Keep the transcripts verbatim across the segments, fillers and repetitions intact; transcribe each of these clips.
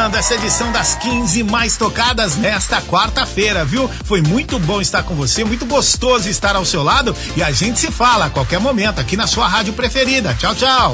começando essa edição das quinze mais tocadas nesta quarta-feira, viu? Foi muito bom estar com você, muito gostoso estar ao seu lado e a gente se fala a qualquer momento aqui na sua rádio preferida. Tchau, tchau.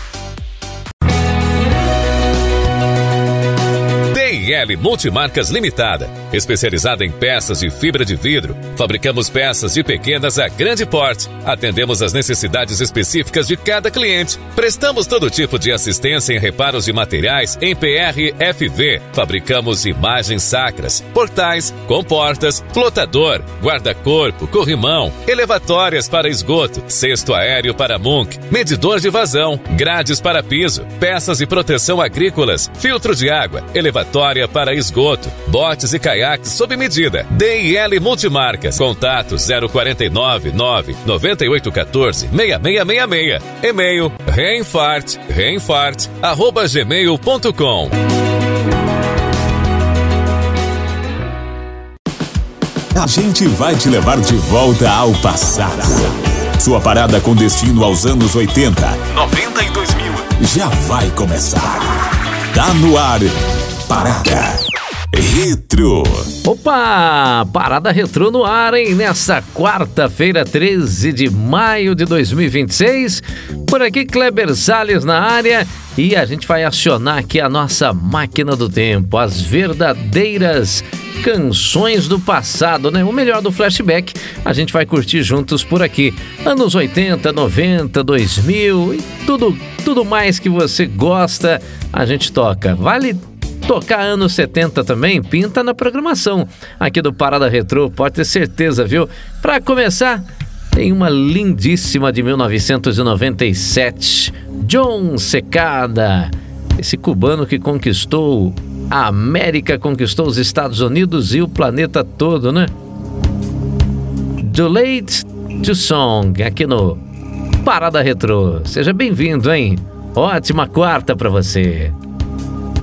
D e L Multimarcas Limitada, especializada em peças de fibra de vidro. Fabricamos peças de pequenas a grande porte. Atendemos às necessidades específicas de cada cliente. Prestamos todo tipo de assistência em reparos de materiais em P R F V. Fabricamos imagens sacras, portais, comportas, flotador, guarda-corpo, corrimão, elevatórias para esgoto, cesto aéreo para Munk, medidor de vazão, grades para piso, peças de proteção agrícolas, filtro de água, elevatória para esgoto, botes e caiaques sob medida. D e L Multimarcas. Contato zero quatro nove nove nove oito um quatro seis seis seis seis seis. E-mail reinfart, reinfart, arroba gmail ponto com. A gente vai te levar de volta ao passado. Sua parada com destino aos anos oitenta, noventa e dois mil já vai começar. Tá no ar, Parada Retro. Opa, Parada Retro no ar, hein? Nessa quarta-feira, treze de maio de dois mil e vinte e seis. Por aqui, Kleber Salles na área. E a gente vai acionar aqui a nossa máquina do tempo. As verdadeiras canções do passado, né? O melhor do flashback a gente vai curtir juntos por aqui. Anos oitenta, noventa, dois mil e tudo, tudo mais que você gosta, a gente toca. Vale tocar anos setenta também? Pinta na programação aqui do Parada Retro, pode ter certeza, viu? Pra começar, tem uma lindíssima de mil novecentos e noventa e sete, John Secada, esse cubano que conquistou a América, conquistou os Estados Unidos e o planeta todo, né? Do Late to Song, aqui no Parada Retro. Seja bem-vindo, hein? Ótima quarta pra você.